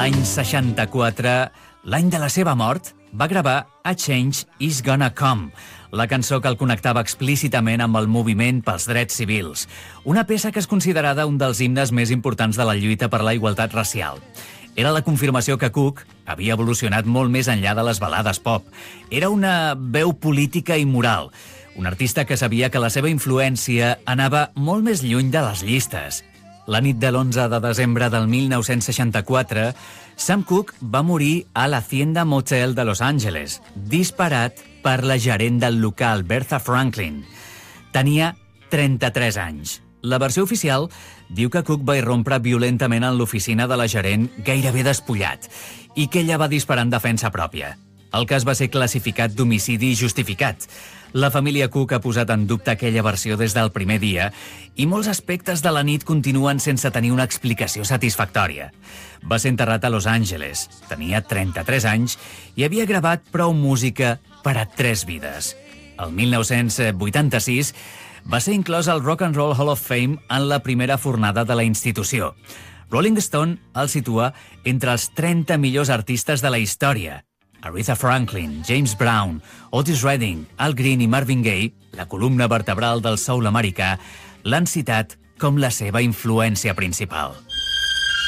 l'any 64, l'any de la seva mort, va gravar A Change Is Gonna Come, la cançó que el connectava explícitament amb el moviment pels drets civils, una peça que és considerada un dels himnes més importants de la lluita per la igualtat racial. Era la confirmació que Cook havia evolucionat molt més enllà de les balades pop. Era una veu política i moral, un artista que sabia que la seva influència anava molt més lluny de les llistes. La nit de l'11 de desembre del 1964, Sam Cooke va morir a l'Hacienda Motel de Los Angeles, disparat per la gerent del local, Bertha Franklin. Tenia 33 anys. La versió oficial diu que Cook va irrompre violentament en l'oficina de la gerent gairebé despullat i que ella va disparar en defensa pròpia. El cas va ser classificat d'homicidi justificat. La família Cook ha posat en dubte aquella versió des del primer dia i molts aspectes de la nit continuen sense tenir una explicació satisfactòria. Va ser enterrat a Los Angeles, tenia 33 anys i havia gravat prou música per a 3 vides. El 1986 va ser inclòs al Rock and Roll Hall of Fame en la primera fornada de la institució. Rolling Stone el situa entre els 30 millors artistes de la història. Aretha Franklin, James Brown, Otis Redding, Al Green i Marvin Gaye, la columna vertebral del soul americà, l'han citat com la seva influència principal.